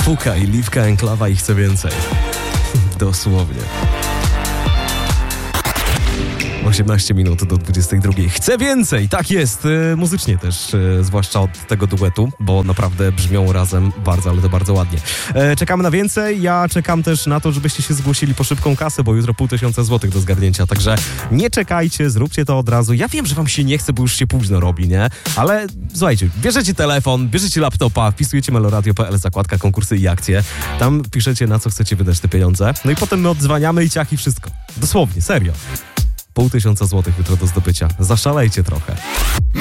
Pukaj, Liwka, Enklawa i chcę więcej. Dosłownie. 18 minut do 22. Chcę więcej! Tak jest! Muzycznie też, zwłaszcza od tego duetu, bo naprawdę brzmią razem bardzo, ale to bardzo ładnie. Czekamy na więcej. Ja czekam też na to, żebyście się zgłosili po szybką kasę, bo jutro 500 złotych do zgarnięcia. Także nie czekajcie, zróbcie to od razu. Ja wiem, że wam się nie chce, bo już się późno robi, nie? Ale słuchajcie, bierzecie telefon, bierzecie laptopa, wpisujecie meloradio.pl, zakładka konkursy i akcje. Tam piszecie, na co chcecie wydać te pieniądze. No i potem my odzwaniamy i ciach i wszystko. Dosłownie, serio. 500 złotych jutro do zdobycia. Zaszalejcie trochę.